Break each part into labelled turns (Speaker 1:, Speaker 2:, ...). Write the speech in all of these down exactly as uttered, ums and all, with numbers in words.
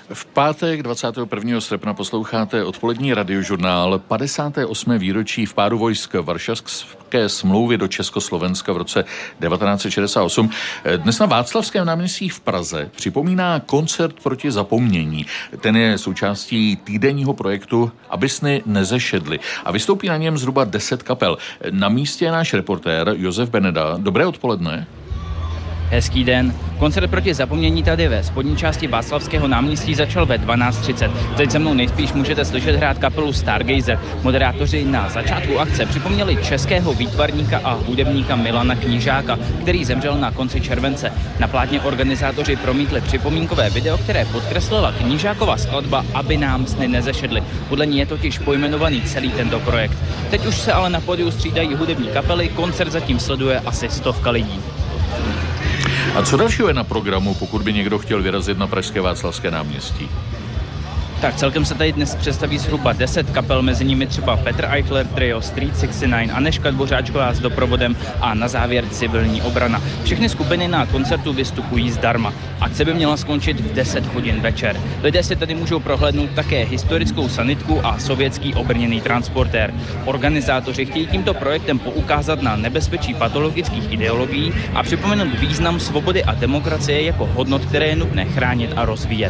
Speaker 1: V pátek dvacátého prvního srpna posloucháte odpolední radiožurnál padesáté osmé výročí vpádu vojsk Varšavské smlouvy do Československa v roce devatenáct set šedesát osm. Dnes na Václavském náměstí v Praze připomíná koncert proti zapomnění. Ten je součástí týdenního projektu Aby sny nezešedly a vystoupí na něm zhruba deset kapel. Na místě je náš reportér Josef Beneda. Dobré odpoledne.
Speaker 2: Hezký den. Koncert proti zapomnění tady ve spodní části Václavského náměstí začal ve dvanáct třicet. Teď se mnou nejspíš můžete slyšet hrát kapelu Stargazer. Moderátoři na začátku akce připomněli českého výtvarníka a hudebníka Milana Knížáka, který zemřel na konci července. Na plátně organizátoři promítli připomínkové video, které podkreslila Knížákova skladba Aby nám sny nezešedly. Podle ní je totiž pojmenovaný celý tento projekt. Teď už se ale na pódiu střídají hudební kapely, koncert zatím sleduje asi stovka lidí.
Speaker 1: A co dalšího je na programu, pokud by někdo chtěl vyrazit na pražské Václavské náměstí?
Speaker 2: Tak celkem se tady dnes představí zhruba deset kapel, mezi nimi třeba Petr Eichler Trio, Street šedesát devět, Anežka Dvořáčková s doprovodem a na závěr Civilní obrana. Všechny skupiny na koncertu vystupují zdarma. Akce by měla skončit v deset hodin večer. Lidé si tady můžou prohlédnout také historickou sanitku a sovětský obrněný transportér. Organizátoři chtějí tímto projektem poukázat na nebezpečí patologických ideologií a připomenout význam svobody a demokracie jako hodnot, které je nutné chránit a rozvíjet.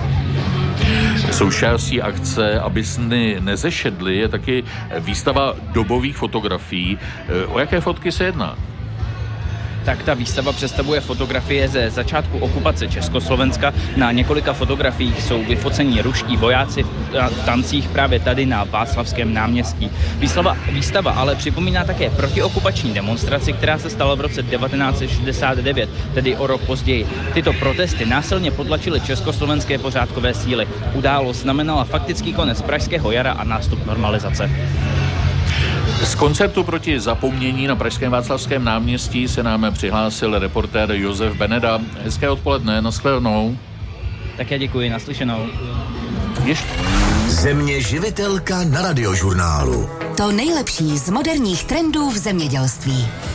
Speaker 1: Součástí akce Aby sny nezešedly je taky výstava dobových fotografií. O jaké fotky se jedná?
Speaker 2: Tak ta výstava představuje fotografie ze začátku okupace Československa. Na několika fotografiích jsou vyfocení ruští vojáci v tancích právě tady na Václavském náměstí. Výstava, výstava ale připomíná také protiokupační demonstraci, která se stala v roce devatenáct set šedesát devět, tedy o rok později. Tyto protesty násilně potlačily československé pořádkové síly. Událost znamenala faktický konec pražského jara a nástup normalizace.
Speaker 1: Z koncertu proti zapomnění na pražském Václavském náměstí se nám přihlásil reportér Josef Beneda. Hezké odpoledne, nashledanou.
Speaker 2: Tak já děkuji, naslyšenou.
Speaker 1: Ještě.
Speaker 3: Země živitelka na radiožurnálu.
Speaker 4: To nejlepší z moderních trendů v zemědělství.